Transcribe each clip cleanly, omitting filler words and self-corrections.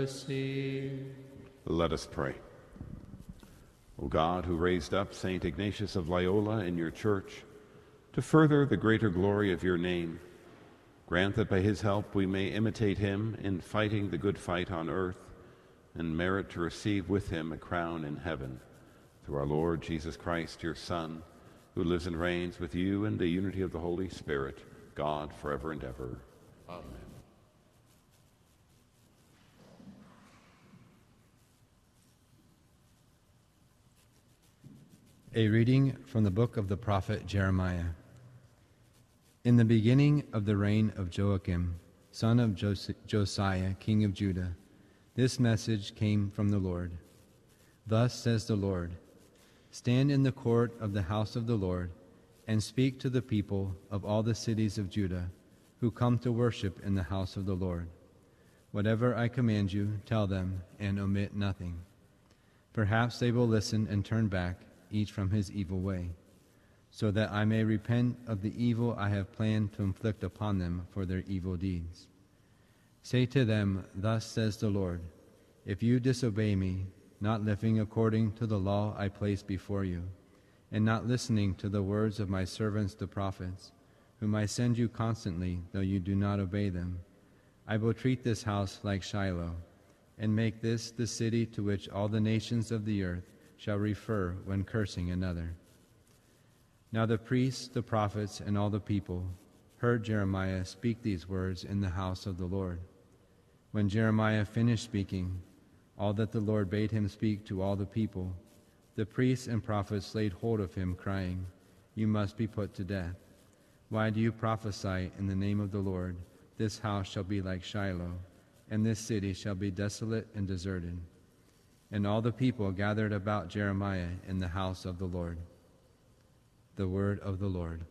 mercy. Let us pray. O God, who raised up St. Ignatius of Loyola in your church to further the greater glory of your name, grant that by his help we may imitate him in fighting the good fight on earth and merit to receive with him a crown in heaven. Through our Lord Jesus Christ, your Son, who lives and reigns with you in the unity of the Holy Spirit, God, forever and ever. Amen. A reading from the book of the prophet Jeremiah. In the beginning of the reign of Joachim, son of Josiah, king of Judah, this message came from the Lord. Thus says the Lord, stand in the court of the house of the Lord, and speak to the people of all the cities of Judah, who come to worship in the house of the Lord. Whatever I command you, tell them, and omit nothing. Perhaps they will listen and turn back, each from his evil way, so that I may repent of the evil I have planned to inflict upon them for their evil deeds. Say to them, thus says the Lord, if you disobey me, not living according to the law I place before you, and not listening to the words of my servants the prophets, whom I send you constantly, though you do not obey them, I will treat this house like Shiloh, and make this the city to which all the nations of the earth shall refer when cursing another. Now the priests, the prophets, and all the people heard Jeremiah speak these words in the house of the Lord. When Jeremiah finished speaking all that the Lord bade him speak to all the people, the priests and prophets laid hold of him, crying, you must be put to death. Why do you prophesy in the name of the Lord? This house shall be like Shiloh, and this city shall be desolate and deserted. And all the people gathered about Jeremiah in the house of the Lord. The word of the Lord.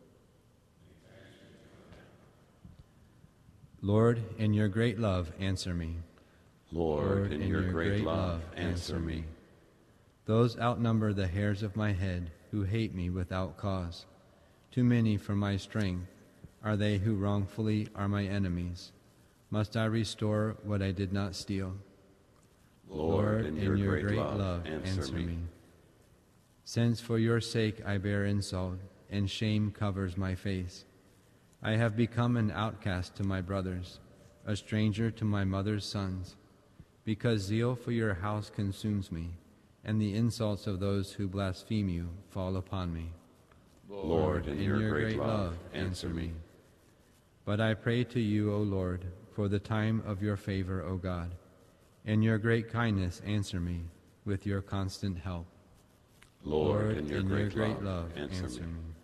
Lord, in your great love, answer me. Lord, in your great love, answer me. Those outnumber the hairs of my head who hate me without cause. Too many for my strength are they who wrongfully are my enemies. Must I restore what I did not steal? Lord, in your great love, answer me. Since for your sake I bear insult, and shame covers my face. I have become an outcast to my brothers, a stranger to my mother's sons, because zeal for your house consumes me, and the insults of those who blaspheme you fall upon me. Lord, in your great love, answer me. But I pray to you, O Lord, for the time of your favor, O God. In your great kindness, answer me with your constant help. Lord, in your great love, answer me.